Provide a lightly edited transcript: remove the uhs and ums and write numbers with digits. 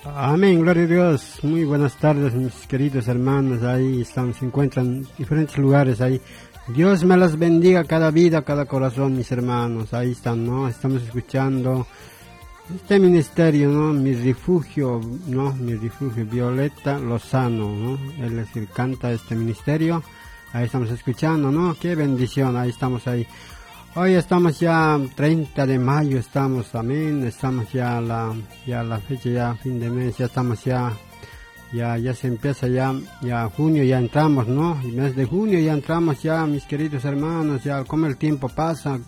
Amén, gloria a Dios. Muy buenas tardes, mis queridos hermanos. Ahí están, se encuentran en diferentes lugares ahí. Dios me las bendiga cada vida, cada corazón, mis hermanos. Ahí están, ¿no? Estamos escuchando este ministerio, ¿no? Mi refugio, ¿no? Mi refugio, Violeta Lozano, ¿no? Él es el que canta este ministerio. Ahí estamos escuchando, ¿no? Qué bendición, ahí estamos ahí. Hoy estamos ya 30 de mayo, estamos, amén, estamos ya la fecha, ya fin de mes, ya estamos ya se empieza ya junio, ya entramos, ¿no? El mes de junio ya entramos ya, mis queridos hermanos, ya como el tiempo pasa,